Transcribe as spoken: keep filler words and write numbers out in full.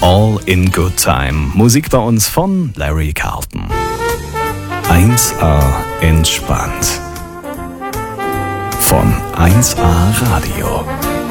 All in Good Time. Musik bei uns von Larry Carlton. eins A entspannt. Von eins A Radio.